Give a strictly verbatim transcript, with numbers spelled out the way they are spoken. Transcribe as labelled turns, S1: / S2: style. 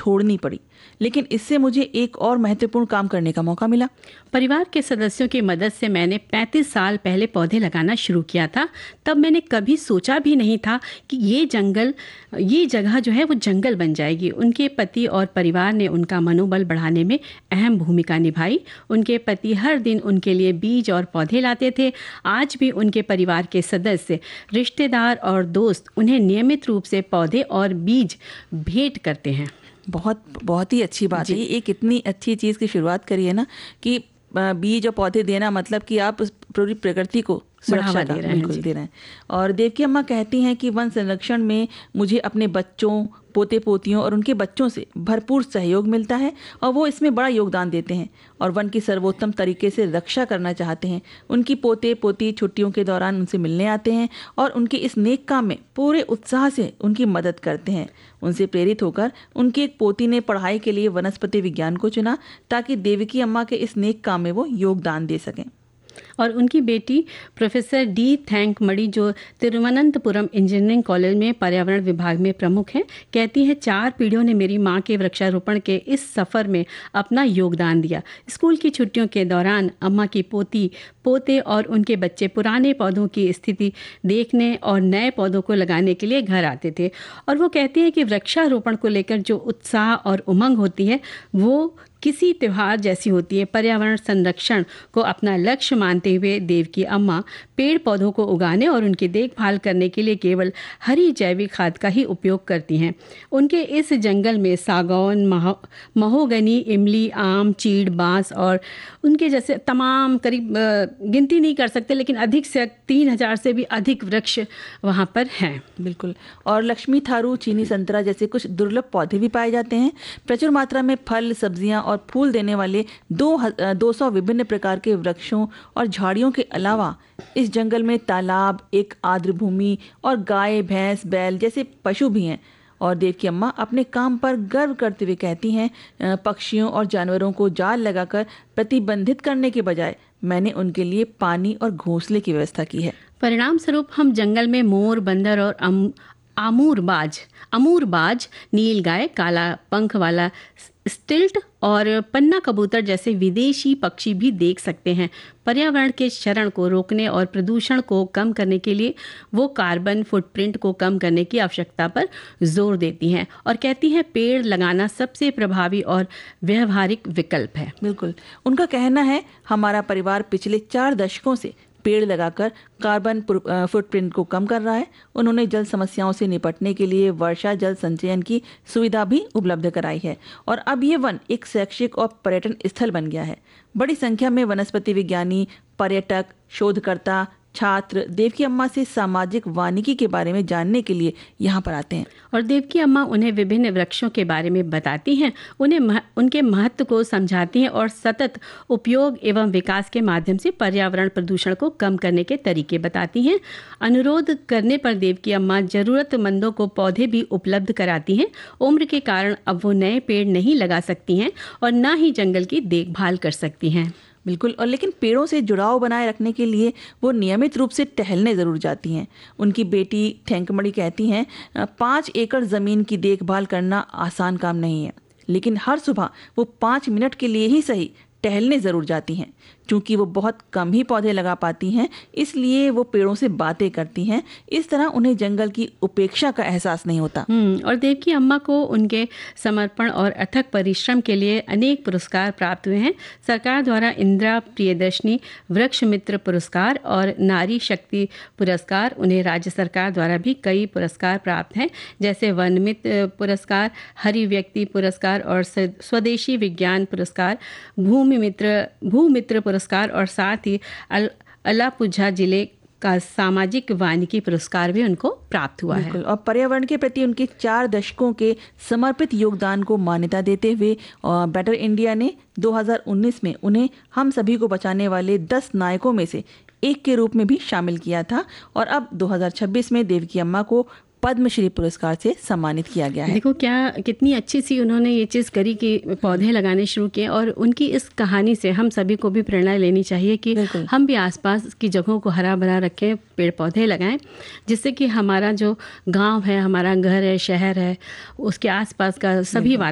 S1: छोड़नी पड़ी, लेकिन इससे मुझे एक और महत्वपूर्ण काम करने का मौका मिला।
S2: परिवार के सदस्यों की मदद से मैंने पैंतीस साल पहले पौधे लगाना शुरू किया था। तब मैंने कभी सोचा भी नहीं था कि ये जंगल ये जगह जो है वो जंगल बन जाएगी। उनके पति और परिवार ने उनका मनोबल बढ़ाने में अहम भूमिका निभाई। उनके पति हर दिन उनके लिए बीज और पौधे लाते थे। आज भी उनके परिवार के सदस्य, रिश्तेदार और दोस्त उन्हें नियमित रूप से पौधे और बीज भेंट करते हैं।
S1: बहुत बहुत ही अच्छी बात है। एक इतनी अच्छी चीज़ की शुरुआत करी है ना कि बीज और पौधे देना, मतलब कि आप पूरी प्रकृति को सुरक्षा दे रहे हैं, दे रहे हैं। और देवकी अम्मा कहती हैं कि वन संरक्षण में मुझे अपने बच्चों, पोते पोतियों और उनके बच्चों से भरपूर सहयोग मिलता है और वो इसमें बड़ा योगदान देते हैं और वन की सर्वोत्तम तरीके से रक्षा करना चाहते हैं। उनकी पोते पोती छुट्टियों के दौरान उनसे मिलने आते हैं और उनके इस नेक काम में पूरे उत्साह से उनकी मदद करते हैं। उनसे प्रेरित होकर उनकी एक पोती ने पढ़ाई के लिए वनस्पति विज्ञान को चुना ताकि देवकी अम्मा के इस नेक काम में वो योगदान दे सकें।
S2: और उनकी बेटी प्रोफेसर डी थैंकमणि, जो तिरुवनंतपुरम इंजीनियरिंग कॉलेज में पर्यावरण विभाग में प्रमुख हैं, कहती हैं, चार पीढ़ियों ने मेरी मां के वृक्षारोपण के इस सफ़र में अपना योगदान दिया। स्कूल की छुट्टियों के दौरान अम्मा की पोती, पोते और उनके बच्चे पुराने पौधों की स्थिति देखने और नए पौधों को लगाने के लिए घर आते थे। और वो कहती हैं कि वृक्षारोपण को लेकर जो उत्साह और उमंग होती है वो किसी त्योहार जैसी होती है। पर्यावरण संरक्षण को अपना लक्ष्य मानते हुए देवकी अम्मा पेड़ पौधों को उगाने और उनकी देखभाल करने के लिए केवल हरी जैविक खाद का ही उपयोग करती हैं। उनके इस जंगल में सागौन, महो महोगनी, इमली, आम, चीड़, बांस और उनके जैसे तमाम करीब गिनती नहीं कर सकते, लेकिन अधिक से तीन हजार से भी अधिक वृक्ष वहाँ पर हैं।
S1: बिल्कुल। और लक्ष्मी थारू, चीनी संतरा जैसे कुछ दुर्लभ पौधे भी पाए जाते हैं। प्रचुर मात्रा में फल, सब्जियां और फूल देने वाले दो दो सौ विभिन्न प्रकार के वृक्षों और झाड़ियों के अलावा इस जंगल में तालाब, एक आर्द्र भूमि और गाय, भैंस, बैल जैसे पशु भी हैं। और देवकी अम्मा अपने काम पर गर्व करते हुए कहती हैं, पक्षियों और जानवरों को जाल लगाकर प्रतिबंधित करने के बजाय मैंने उनके लिए पानी और घोंसले की व्यवस्था की है।
S2: परिणाम स्वरूप हम जंगल में मोर, बंदर और अम, आमूरबाज अमूरबाज नीलगाय, काला पंख वाला स्टिल्ट और पन्ना कबूतर जैसे विदेशी पक्षी भी देख सकते हैं। पर्यावरण के क्षरण को रोकने और प्रदूषण को कम करने के लिए वो कार्बन फुटप्रिंट को कम करने की आवश्यकता पर जोर देती हैं और कहती हैं पेड़ लगाना सबसे प्रभावी और व्यवहारिक विकल्प है।
S1: बिल्कुल। उनका कहना है, हमारा परिवार पिछले चार दशकों से पेड़ लगाकर कार्बन फुटप्रिंट को कम कर रहा है। उन्होंने जल समस्याओं से निपटने के लिए वर्षा जल संचयन की सुविधा भी उपलब्ध कराई है और अब ये वन एक शैक्षिक और पर्यटन स्थल बन गया है। बड़ी संख्या में वनस्पति विज्ञानी, पर्यटक, शोधकर्ता, छात्र देवकी अम्मा से सामाजिक वानिकी के बारे में जानने के लिए यहाँ पर आते हैं।
S2: और देवकी अम्मा उन्हें विभिन्न वृक्षों के बारे में बताती हैं, उन्हें मह, उनके महत्व को समझाती हैं और सतत उपयोग एवं विकास के माध्यम से पर्यावरण प्रदूषण को कम करने के तरीके बताती हैं। अनुरोध करने पर देवकी अम्मा जरूरतमंदों को पौधे भी उपलब्ध कराती हैं। उम्र के कारण अब वो नए पेड़ नहीं लगा सकती हैं और न ही जंगल की देखभाल कर सकती हैं।
S1: बिल्कुल। और लेकिन पेड़ों से जुड़ाव बनाए रखने के लिए वो नियमित रूप से टहलने ज़रूर जाती हैं। उनकी बेटी थैंकमणि कहती हैं, पाँच एकड़ ज़मीन की देखभाल करना आसान काम नहीं है, लेकिन हर सुबह वो पाँच मिनट के लिए ही सही टहलने ज़रूर जाती हैं। चूँकि वो बहुत कम ही पौधे लगा पाती हैं, इसलिए वो पेड़ों से बातें करती हैं। इस तरह उन्हें जंगल की उपेक्षा का एहसास नहीं होता।
S2: और देवकी अम्मा को उनके समर्पण और अथक परिश्रम के लिए अनेक पुरस्कार प्राप्त हुए हैं। सरकार द्वारा इंदिरा प्रियदर्शनी वृक्ष मित्र पुरस्कार और नारी शक्ति पुरस्कार, उन्हें राज्य सरकार द्वारा भी कई पुरस्कार प्राप्त हैं, जैसे वन मित्र पुरस्कार, हरि व्यक्ति पुरस्कार और स्वदेशी विज्ञान पुरस्कार, भूमि मित्र भूमित्र पुरस्कार और साथ ही अल, अलापुझा जिले का सामाजिक वानिकी पुरस्कार भी उनको प्राप्त हुआ है।
S1: और पर्यावरण के प्रति उनके चार दशकों के समर्पित योगदान को मान्यता देते हुए बेटर इंडिया ने दो हज़ार उन्नीस में उन्हें हम सभी को बचाने वाले दस नायकों में से एक के रूप में भी शामिल किया था और अब दो हज़ार छब्बीस में देवकी अम्मा को पद्मश्री पुरस्कार से सम्मानित किया गया है।
S2: देखो क्या कितनी अच्छी सी उन्होंने ये चीज़ करी कि पौधे लगाने शुरू किए और उनकी इस कहानी से हम सभी को भी प्रेरणा लेनी चाहिए कि हम भी आसपास की जगहों को हरा भरा रखें, पेड़ पौधे लगाएं, जिससे कि हमारा जो गांव है, हमारा घर है, शहर है, उसके आसपास का सभी